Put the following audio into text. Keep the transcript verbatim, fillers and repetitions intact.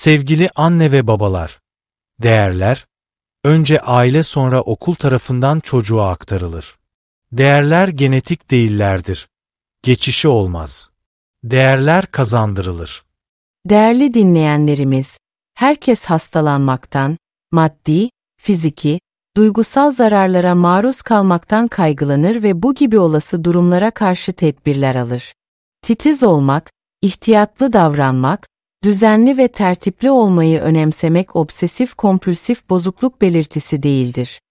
Sevgili anne ve babalar, değerler, önce aile sonra okul tarafından çocuğa aktarılır. Değerler genetik değillerdir. Geçişi olmaz. Değerler kazandırılır. Değerli dinleyenlerimiz, herkes hastalanmaktan, maddi, fiziki, duygusal zararlara maruz kalmaktan kaygılanır ve bu gibi olası durumlara karşı tedbirler alır. Titiz olmak, ihtiyatlı davranmak, düzenli ve tertipli olmayı önemsemek obsesif kompulsif bozukluk belirtisi değildir.